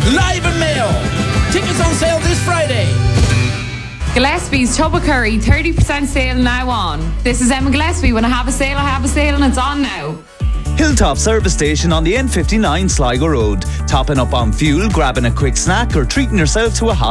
live in Mayo. Tickets on sale this Friday. Gillespie's Chubba Curry, 30% sale now on. This is Emma Gillespie. When I have a sale, and it's on now. Hilltop Service Station on the N59 Sligo Road. Topping up on fuel, grabbing a quick snack or treating yourself to a hot